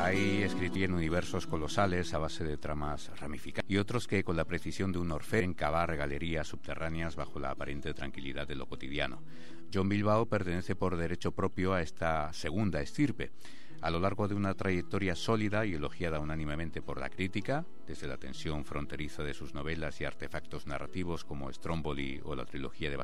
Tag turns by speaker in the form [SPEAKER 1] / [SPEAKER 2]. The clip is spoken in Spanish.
[SPEAKER 1] Hay escritos en universos colosales a base de tramas ramificadas y otros que, con la precisión de un Orfeo, en cavar galerías subterráneas bajo la aparente tranquilidad de lo cotidiano. John Bilbao pertenece por derecho propio a esta segunda estirpe. A lo largo de una trayectoria sólida y elogiada unánimemente por la crítica, desde la tensión fronteriza de sus novelas y artefactos narrativos como Stromboli o la trilogía de